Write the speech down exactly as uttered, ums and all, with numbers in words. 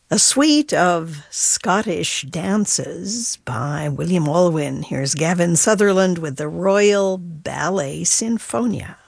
A suite of Scottish dances by William Olwyn. Here's Gavin Sutherland with the Royal Ballet Sinfonia.